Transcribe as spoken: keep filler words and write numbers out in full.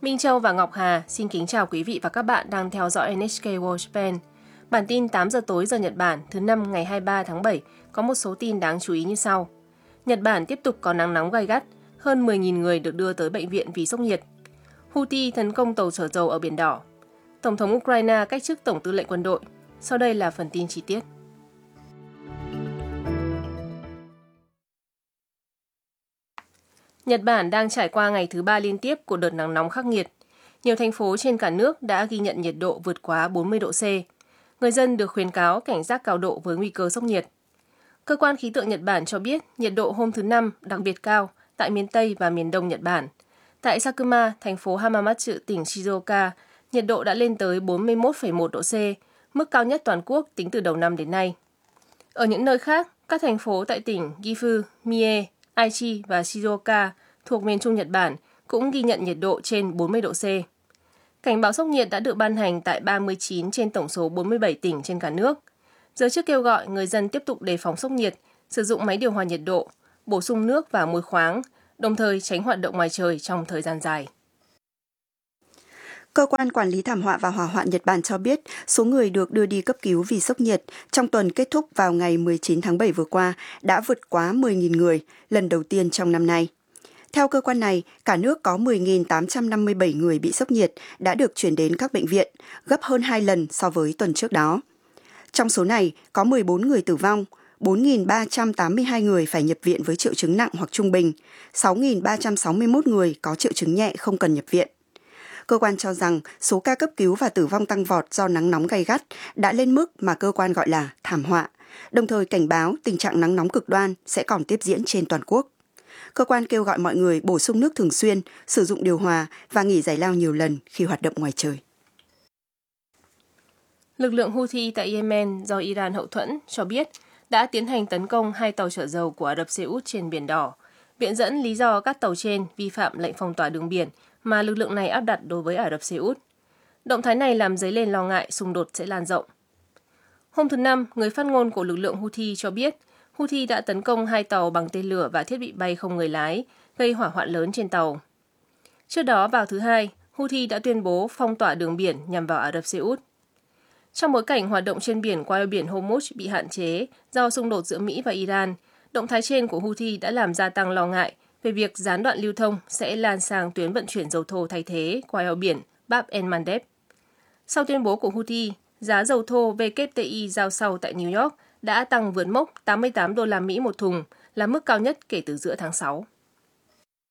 Minh Châu và Ngọc Hà xin kính chào quý vị và các bạn đang theo dõi en hát ca World Japan. Bản tin tám giờ tối giờ Nhật Bản thứ năm ngày hai mươi ba tháng bảy có một số tin đáng chú ý như sau. Nhật Bản tiếp tục có nắng nóng gay gắt, hơn mười nghìn người được đưa tới bệnh viện vì sốc nhiệt. Houthi tấn công tàu chở dầu ở Biển Đỏ. Tổng thống Ukraine cách chức Tổng tư lệnh quân đội. Sau đây là phần tin chi tiết. Nhật Bản đang trải qua ngày thứ ba liên tiếp của đợt nắng nóng khắc nghiệt. Nhiều thành phố trên cả nước đã ghi nhận nhiệt độ vượt quá bốn mươi độ C. Người dân được khuyến cáo cảnh giác cao độ với nguy cơ sốc nhiệt. Cơ quan khí tượng Nhật Bản cho biết nhiệt độ hôm thứ Năm đặc biệt cao tại miền Tây và miền Đông Nhật Bản. Tại Sakuma, thành phố Hamamatsu, tỉnh Shizuoka, nhiệt độ đã lên tới bốn mươi mốt phẩy một độ C, mức cao nhất toàn quốc tính từ đầu năm đến nay. Ở những nơi khác, các thành phố tại tỉnh Gifu, Mie, Aichi và Shizuoka thuộc miền Trung Nhật Bản cũng ghi nhận nhiệt độ trên bốn mươi độ C. Cảnh báo sốc nhiệt đã được ban hành tại ba mươi chín trên tổng số bốn mươi bảy tỉnh trên cả nước. Giới chức kêu gọi người dân tiếp tục đề phòng sốc nhiệt, sử dụng máy điều hòa nhiệt độ, bổ sung nước và muối khoáng, đồng thời tránh hoạt động ngoài trời trong thời gian dài. Cơ quan Quản lý Thảm họa và Hỏa hoạn Nhật Bản cho biết số người được đưa đi cấp cứu vì sốc nhiệt trong tuần kết thúc vào ngày mười chín tháng bảy vừa qua đã vượt quá mười nghìn người, lần đầu tiên trong năm nay. Theo cơ quan này, cả nước có mười nghìn tám trăm năm mươi bảy người bị sốc nhiệt đã được chuyển đến các bệnh viện, gấp hơn hai lần so với tuần trước đó. Trong số này, có mười bốn người tử vong, bốn nghìn ba trăm tám mươi hai người phải nhập viện với triệu chứng nặng hoặc trung bình, sáu nghìn ba trăm sáu mươi mốt người có triệu chứng nhẹ không cần nhập viện. Cơ quan cho rằng số ca cấp cứu và tử vong tăng vọt do nắng nóng gay gắt đã lên mức mà cơ quan gọi là thảm họa, đồng thời cảnh báo tình trạng nắng nóng cực đoan sẽ còn tiếp diễn trên toàn quốc. Cơ quan kêu gọi mọi người bổ sung nước thường xuyên, sử dụng điều hòa và nghỉ giải lao nhiều lần khi hoạt động ngoài trời. Lực lượng Houthi tại Yemen do Iran hậu thuẫn cho biết đã tiến hành tấn công hai tàu chở dầu của Ả Rập Xê Út trên Biển Đỏ, viện dẫn lý do các tàu trên vi phạm lệnh phong tỏa đường biển mà lực lượng này áp đặt đối với Ả Rập Xê Út. Động thái này làm dấy lên lo ngại xung đột sẽ lan rộng. Hôm thứ Năm, người phát ngôn của lực lượng Houthi cho biết Houthi đã tấn công hai tàu bằng tên lửa và thiết bị bay không người lái, gây hỏa hoạn lớn trên tàu. Trước đó, vào thứ Hai, Houthi đã tuyên bố phong tỏa đường biển nhằm vào Ả Rập Xê Út. Trong bối cảnh hoạt động trên biển qua eo biển Hormuz bị hạn chế do xung đột giữa Mỹ và Iran, động thái trên của Houthi đã làm gia tăng lo ngại về việc gián đoạn lưu thông sẽ lan sang tuyến vận chuyển dầu thô thay thế qua eo biển Bab el-Mandeb. Sau tuyên bố của Houthi, giá dầu thô W T I giao sau tại New York đã tăng vượt mốc tám mươi tám đô la Mỹ một thùng, là mức cao nhất kể từ giữa tháng sáu.